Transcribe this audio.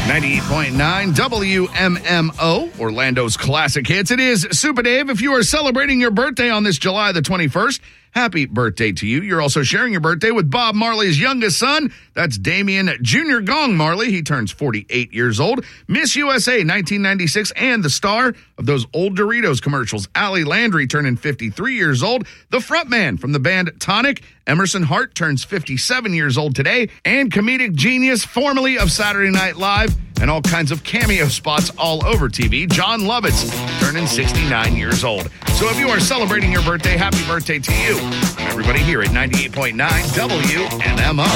98.9 WMMO, Orlando's classic hits. It is Super Dave. If you are celebrating your birthday on this July the 21st, happy birthday to you. You're also sharing your birthday with Bob Marley's youngest son. That's Damian Jr. Gong Marley. He turns 48 years old. Miss USA 1996 and the star of those old Doritos commercials, Allie Landry, turning 53 years old. The frontman from the band Tonic, Emerson Hart, turns 57 years old today. And comedic genius, formerly of Saturday Night Live and all kinds of cameo spots all over TV, John Lovitz, turning 69 years old. So if you are celebrating your birthday, happy birthday to you. Everybody here at 98.9 WMMO.